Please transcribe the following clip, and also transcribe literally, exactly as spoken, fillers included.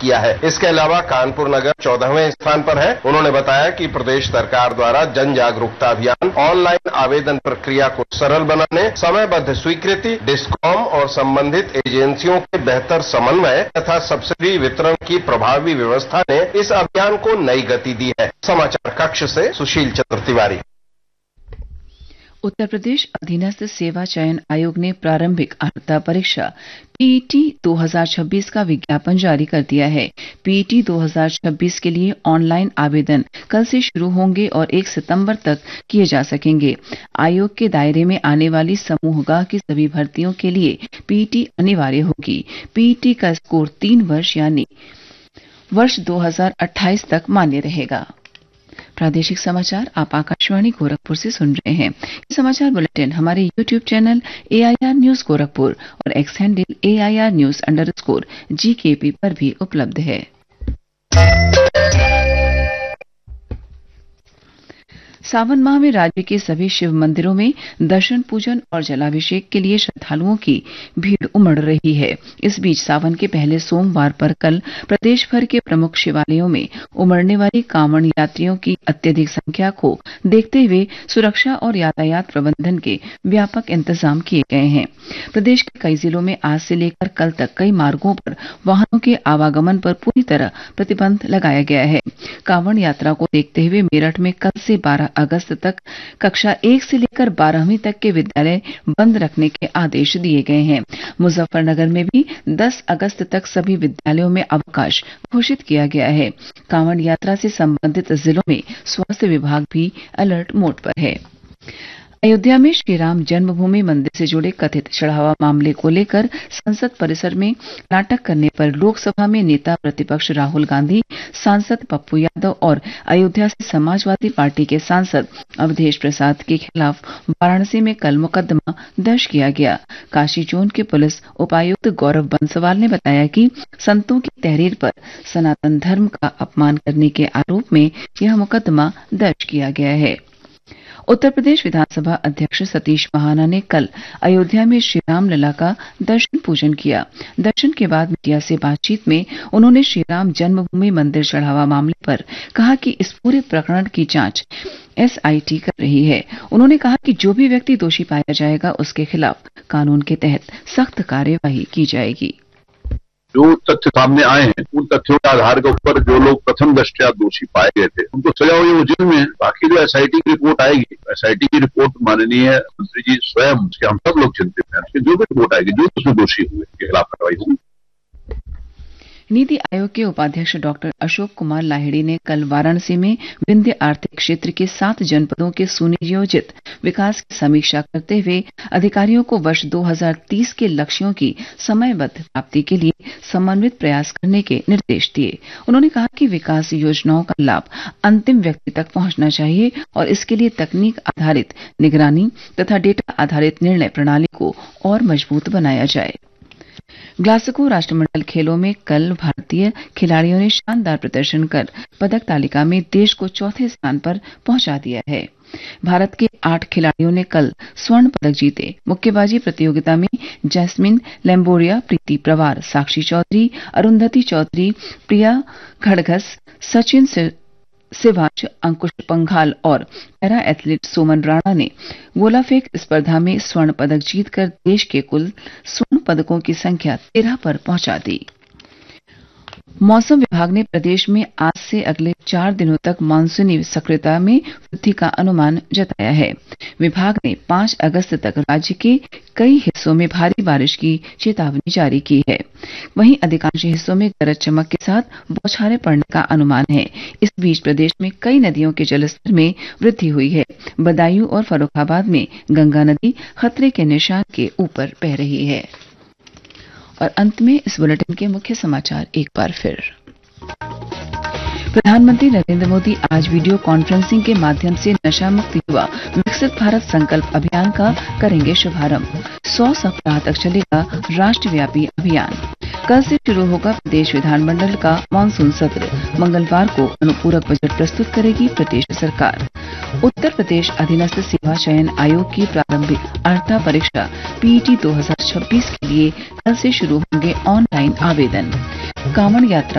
किया है। इसके अलावा कानपुर नगर चौदहवें स्थान पर है। उन्होंने बताया कि प्रदेश सरकार द्वारा जन जागरूकता अभियान, ऑनलाइन आवेदन प्रक्रिया को सरल बनाने, समयबद्ध स्वीकृति, डिस्कॉम और संबंधित एजेंसियों के बेहतर समन्वय तथा सब्सिडी वितरण की प्रभावी व्यवस्था ने इस अभियान को नई गति दी है। समाचार कक्ष से सुशील चंद्र तिवारी। उत्तर प्रदेश अधीनस्थ सेवा चयन आयोग ने प्रारंभिक अर्हता परीक्षा पीईटी दो हज़ार छब्बीस का विज्ञापन जारी कर दिया है। पीईटी दो हज़ार छब्बीस के लिए ऑनलाइन आवेदन कल से शुरू होंगे और एक सितंबर तक किए जा सकेंगे। आयोग के दायरे में आने वाली समूहगाह की सभी भर्तियों के लिए पीईटी अनिवार्य होगी। पीईटी का स्कोर तीन वर्ष यानी वर्ष दो हज़ार अट्ठाईस तक मान्य रहेगा। प्रादेशिक समाचार आप आकाशवाणी गोरखपुर से सुन रहे हैं। ये समाचार बुलेटिन हमारे YouTube channel AIR news Gorakhpur और x handle AIR news under score GKP पर भी उपलब्ध है। सावन माह में राज्य के सभी शिव मंदिरों में दर्शन पूजन और जलाभिषेक के लिए श्रद्धालुओं की भीड़ उमड़ रही है। इस बीच सावन के पहले सोमवार पर कल प्रदेश भर के प्रमुख शिवालयों में उमड़ने वाली कांवड़ यात्रियों की अत्यधिक संख्या को देखते हुए सुरक्षा और यातायात प्रबंधन के व्यापक इंतजाम किए गए हैं। प्रदेश के कई जिलों में आज से लेकर कल तक कई मार्गों पर वाहनों के आवागमन पर पूरी तरह प्रतिबंध लगाया गया है। कांवड़ यात्रा को देखते हुए मेरठ में कल से बारह अगस्त तक कक्षा एक से लेकर बारहवीं तक के विद्यालय बंद रखने के आदेश दिए गए हैं। मुजफ्फरनगर में भी दस अगस्त तक सभी विद्यालयों में अवकाश घोषित किया गया है। कांवड़ यात्रा से संबंधित जिलों में स्वास्थ्य विभाग भी अलर्ट मोड पर है। अयोध्या में श्रीराम जन्मभूमि मंदिर से जुड़े कथित चढ़ावा मामले को लेकर संसद परिसर में नाटक करने पर लोकसभा में नेता प्रतिपक्ष राहुल गांधी, सांसद पप्पू यादव और अयोध्या से समाजवादी पार्टी के सांसद अवधेश प्रसाद के खिलाफ वाराणसी में कल मुकदमा दर्ज किया गया। काशी जोन के पुलिस उपायुक्त गौरव बंसवाल ने बताया कि संतों की तहरीर पर सनातन धर्म का अपमान करने के आरोप में यह मुकदमा दर्ज किया गया है। उत्तर प्रदेश विधानसभा अध्यक्ष सतीश महाना ने कल अयोध्या में श्रीराम लला का दर्शन पूजन किया। दर्शन के बाद मीडिया से बातचीत में उन्होंने श्रीराम जन्मभूमि मंदिर चढ़ावा मामले पर कहा कि इस पूरे प्रकरण की जांच एसआईटी कर रही है। उन्होंने कहा कि जो भी व्यक्ति दोषी पाया जाएगा उसके खिलाफ कानून के तहत सख्त कार्यवाही की जाएगी। जो तथ्य सामने आए हैं उन तथ्यों के आधार के ऊपर जो लोग प्रथम दृष्टया दोषी पाए गए थे उनको सजा हुई वो जेल में है। बाकी जो एसआईटी की रिपोर्ट आएगी, एसआईटी की रिपोर्ट माननीय मंत्री जी स्वयं, उसके हम सब लोग चिंतित हैं। जो भी रिपोर्ट आएगी, जो उसमें दोषी हुए के खिलाफ कार्रवाई होगी। नीति आयोग के उपाध्यक्ष डॉक्टर अशोक कुमार लाहिड़ी ने कल वाराणसी में विंध्य आर्थिक क्षेत्र के सात जनपदों के सुनियोजित विकास की समीक्षा करते हुए अधिकारियों को वर्ष दो हज़ार तीस के लक्ष्यों की समयबद्ध प्राप्ति के लिए समन्वित प्रयास करने के निर्देश दिए। उन्होंने कहा कि विकास योजनाओं का लाभ अंतिम व्यक्ति तक पहुंचना चाहिए और इसके लिए तकनीक आधारित निगरानी तथा डेटा आधारित निर्णय प्रणाली को और मजबूत बनाया जाए। ग्लासगो राष्ट्रमंडल खेलों में कल भारतीय खिलाड़ियों ने शानदार प्रदर्शन कर पदक तालिका में देश को चौथे स्थान पर पहुंचा दिया है। भारत के आठ खिलाड़ियों ने कल स्वर्ण पदक जीते। मुक्केबाजी प्रतियोगिता में जैस्मिन लैम्बोरिया, प्रीति प्रवार, साक्षी चौधरी, अरुंधति चौधरी, प्रिया खड़गस, सचिन सिवाच, अंकुश पंघाल और पैरा एथलीट सोमन राणा ने गोला फेंक स्पर्धा में स्वर्ण पदक जीतकर देश के कुल स्वर्ण पदकों की संख्या तेरह पर पहुंचा दी। मौसम विभाग ने प्रदेश में आज से अगले चार दिनों तक मानसूनी सक्रियता में वृद्धि का अनुमान जताया है। विभाग ने पांच अगस्त तक राज्य के कई हिस्सों में भारी बारिश की चेतावनी जारी की है। वहीं अधिकांश हिस्सों में गरज चमक के साथ बौछारें पड़ने का अनुमान है। इस बीच प्रदेश में कई नदियों के जलस्तर में वृद्धि हुई है। बदायूं और फर्रुखाबाद में गंगा नदी खतरे के निशान के ऊपर बह रही है। और अंत में इस बुलेटिन के मुख्य समाचार एक बार फिर। प्रधानमंत्री नरेंद्र मोदी आज वीडियो कॉन्फ्रेंसिंग के माध्यम से नशा मुक्त युवा विकसित भारत संकल्प अभियान का करेंगे शुभारंभ। सौ सप्ताह तक चलेगा राष्ट्रव्यापी अभियान। कल से शुरू होगा प्रदेश विधानमंडल का मानसून सत्र। मंगलवार को अनुपूरक बजट प्रस्तुत करेगी प्रदेश सरकार। उत्तर प्रदेश अधीनस्थ सेवा चयन आयोग की प्रारंभिक अर्हता परीक्षा पीईटी दो हज़ार छब्बीस के लिए कल से शुरू होंगे ऑनलाइन आवेदन। कांवड़ यात्रा